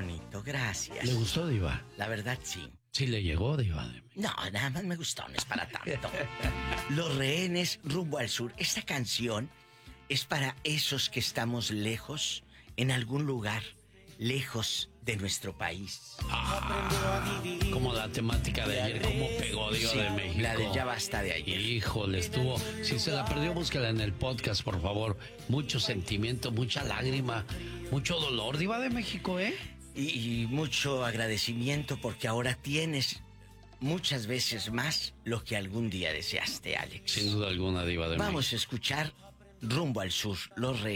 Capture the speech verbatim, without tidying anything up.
bonito, gracias. ¿Le gustó, Diva? La verdad, sí. Sí le llegó, Diva. No, nada más me gustó, no es para tanto. Los Rehenes, Rumbo al Sur. Esta canción es para esos que estamos lejos, en algún lugar, lejos de nuestro país. Ah, como la temática de ayer, como pegó Diva Sí, de México. la de Ya Basta de ayer. Híjole, estuvo. Si se la perdió, búsquela en el podcast, por favor. Mucho sentimiento, mucha lágrima, mucho dolor, Diva de México, ¿eh? Y, y mucho agradecimiento porque ahora tienes muchas veces más lo que algún día deseaste, Alex. Sin duda alguna, Diva de México. Vamos a escuchar Rumbo al Sur, Los Rehenes.